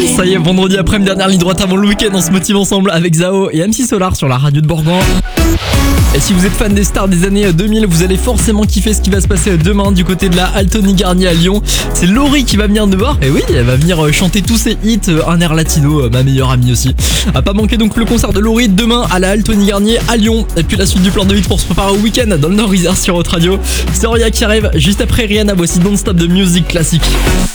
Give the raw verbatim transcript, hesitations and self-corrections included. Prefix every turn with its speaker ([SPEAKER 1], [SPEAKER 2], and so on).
[SPEAKER 1] Ça y est, vendredi après-midi, dernière ligne droite avant le week-end, on se motive ensemble avec Zao et M C Solar sur la radio de Bourgoin. Et si vous êtes fan des stars des années deux mille, vous allez forcément kiffer ce qui va se passer demain du côté de la Altony Garnier à Lyon. C'est Laurie qui va venir nous voir. Et oui, elle va venir chanter tous ses hits, un air latino, ma meilleure amie aussi. A pas manquer donc le concert de Laurie demain à la Altony Garnier à Lyon. Et puis la suite du plan de hits pour se préparer au week-end dans le Nord-Isère sur Haute Radio. C'est Roya qui arrive juste après Rihanna, voici Don't Stop de Music Classique.